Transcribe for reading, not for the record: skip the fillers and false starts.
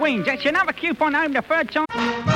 wins. That's another coupon home the third time.